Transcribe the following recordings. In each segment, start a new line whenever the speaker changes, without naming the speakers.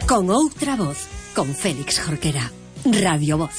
Con outra voz, con Félix Jorquera. Radio Voz.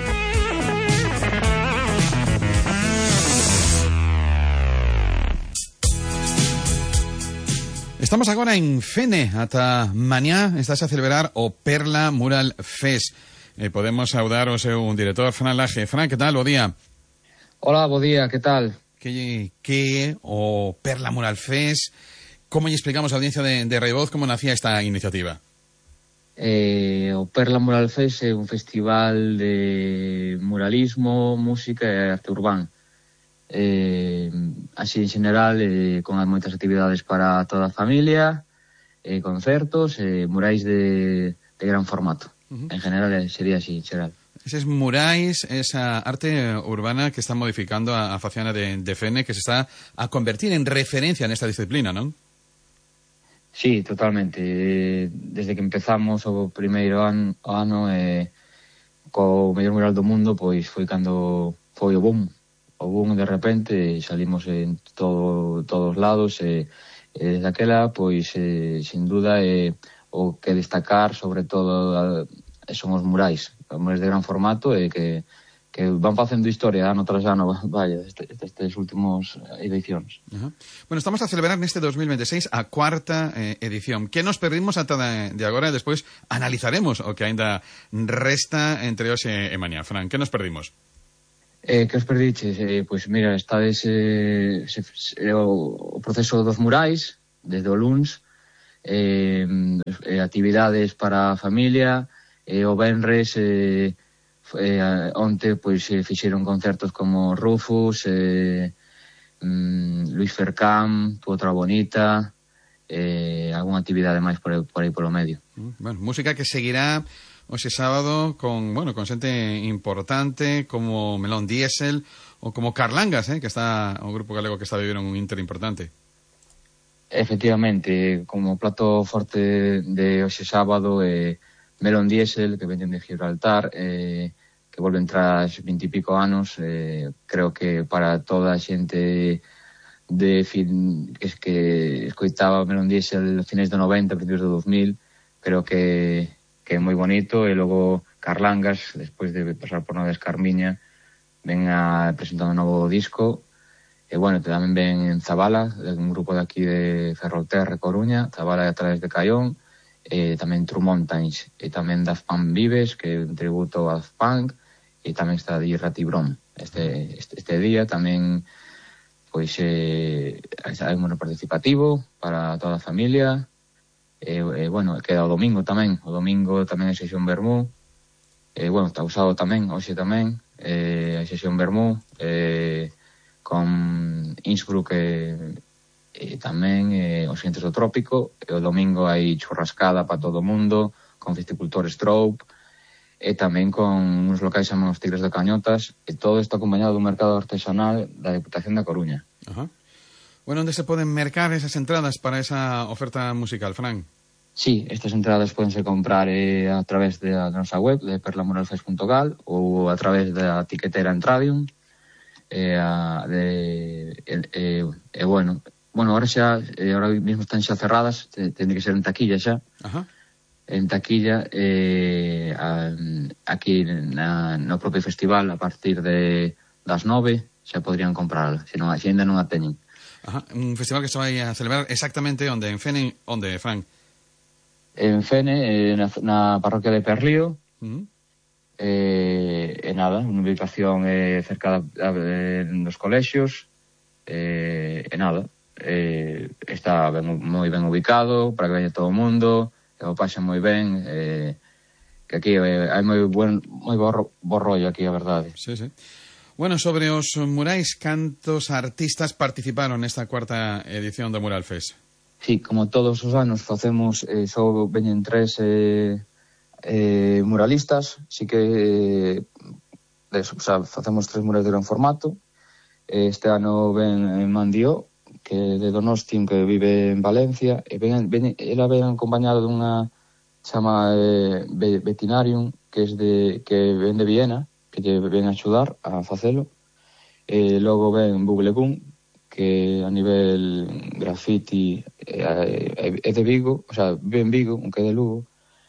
Estamos agora en Fene. Ata mañá estás a celebrar o Perla Mural Fest. Podemos saudar o seu director, Fran Laje. Fran, que tal? Bo día.
Hola, bo día, que tal?
Que é o Perla Mural Fest? Como lle explicamos a audiencia de Radio Voz como nacía esta iniciativa?
O Perla Mural Fest é un festival de muralismo, música e arte urbán. Así en general, con moitas actividades para toda a familia, concertos, murais de gran formato. En general sería así, en general.
Eses murais, esa arte urbana que está modificando a faciana de Fene, que se está a convertir en referencia nesta disciplina, non?
Sí, totalmente. Desde que empezamos o primeiro ano co mellor mural do mundo, pois foi cando foi o boom. O boom, de repente, salimos en todos lados, e desde aquela, pois, sin duda, o que destacar, sobre todo, son os murais de gran formato, e que van facendo historia ano tras ano, vaya, estes últimos edicións.
Bueno, estamos a celebrar neste 2026 a cuarta edición. Que nos perdimos ata de agora e despois analizaremos o que aínda resta entre hoxe e mañá. Fran, que nos perdimos?
Que os perdiches? Pois mira, estades o proceso dos murais, desde o luns, actividades para a familia, o venres, onte pois fixeron concertos como Rufus, Luis Fercán, Tu Outra Bonita, algunha actividade máis por aí polo medio.
Bueno, música que seguirá hoxe sábado con xente importante como Melón Diesel ou como Carlangas, que está o grupo galego que está vivendo un Inter importante.
Efectivamente, como plato forte de hoxe sábado, Melón Diesel, que venden de Gibraltar, que volven tras 20 e pico anos. Creo que para toda a xente que escoitaba Melón Diesel finais do 90, principios do 2000, creo que é moi bonito. E logo Carlangas, despois de pasar por Nova Escarmiña, ven a presentar un novo disco. E bueno, tamén ven en Zabala, un grupo de aquí de Ferrolterra, Coruña, Zabala a través de Caión, tamén True Mountains, e tamén Daft Punk Vives, que é un tributo a Daft Punk, e tamén está de Ratibron. Este día tamén pois hai un participativo para toda a familia, e bueno, queda o domingo tamén é sesión Vermú, bueno, está usado tamén, hoxe tamén, a sesión Vermú, con Innsbruck e tamén os Centros do Trópico, e o domingo hai churrascada para todo o mundo, con Festicultor Strobe, e tamén con uns locais chamados Tigres de Cañotas, e todo isto acompañado dun mercado artesanal da Deputación da Coruña.
Bueno, onde se poden mercar esas entradas para esa oferta musical, Fran?
Sí, estas entradas podense comprar a través da nosa web, de perlamuralfest.gal, ou a través da tiquetera Entradium, bueno, ahora mismo están xa cerradas, ten que ser en taquilla xa. En taquilla, aquí no propio festival, a partir das 9 xa podrían comprarla, se ainda non a teñen.
Un festival que se vai a celebrar exactamente onde? En Fene, onde, Fran?
En Fene, na parroquia de Perlío, e nada, unha ubicación cerca dos colexios, e nada, está moi ben ubicado para que veña todo o mundo, e o paxa moi ben, que aquí hai moi bo rollo aquí, a verdade.
Sí. Bueno, sobre os murais, cantos artistas participaron nesta cuarta edición do Mural Fest?
Sí, como todos os anos facemos, só veñen 3 muralistas, sí que facemos 3 murais de gran formato. Este ano ven Mandió, que é de Donosti, que vive en Valencia, e ela ven acompañado dunha chama Vetinarium, que ven de Viena, que lle ven a axudar a facelo. Logo ven Bublegún, que a nivel graffiti é de Vigo, o sea, vive en Vigo, aunque é de Lugo,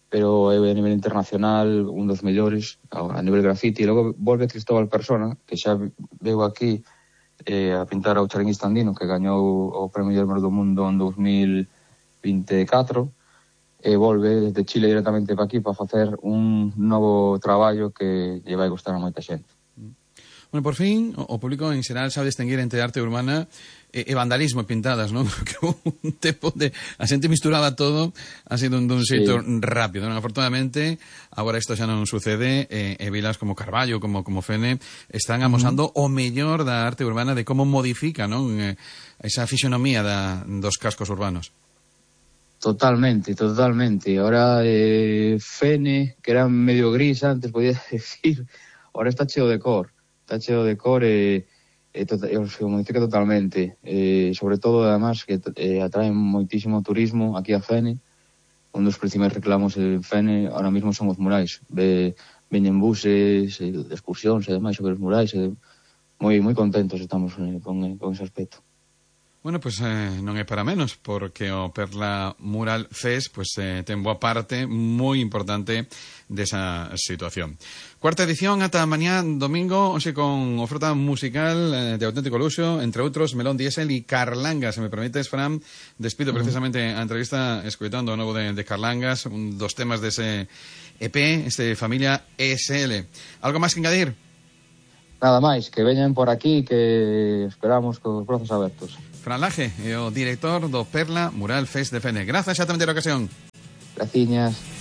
pero a nivel internacional un dos mellores a nivel graffiti. E logo volve Cristóbal Persona, que xa veu aquí a pintar ao Charinguista Andino, que gañou o Premio Guillermo do Mundo en 2024, e volve desde Chile directamente para aquí para facer un novo traballo que lle vai gustar a moita xente.
Bueno, por fin, o público en xeral sabe distinguir entre arte urbana e vandalismo e pintadas, non? Porque un tempo de a xente misturaba todo, ha sido dun xeito rápido, non? Afortunadamente, agora isto xa non sucede, e vilas como Carballo, como Fene, están amosando o mellor da arte urbana de como modifica, non? Esa fisionomía dos cascos urbanos.
Totalmente. Ahora Fene, que era medio gris antes, podía decir, ahora está cheo de cor. Está cheo de cor e se modifica totalmente. Sobre todo, además, que atrae moitísimo turismo aquí a Fene. Un dos principais reclamos en Fene ahora mismo son os murais. Veñen buses, excursións e demais sobre os murais. Moi contentos estamos con ese aspecto.
Bueno, pues non é para menos, porque o Perla Mural Fest pues, ten boa parte moi importante desa situación. Cuarta edición ata mañá domingo, hoxe con oferta musical de Auténtico Luxo, entre outros Melón Diesel e Carlangas. Se me permites, Fran, despido precisamente a entrevista escoitando o novo de Carlangas, un dos temas dese EP, Familia SL. Algo máis que engadir?
Nada máis, que veñan por aquí, que esperamos cos brazos abertos.
Fran Laje, o director do Perla Mural Fest de Fene. Grazas xa tamén ter ocasión.
Graciñas.